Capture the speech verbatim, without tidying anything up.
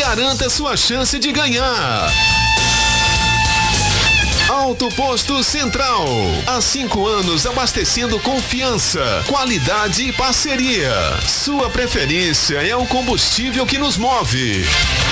garanta sua chance de ganhar. Auto Posto Central, há cinco anos abastecendo confiança, qualidade e parceria. Sua preferência é o combustível que nos move.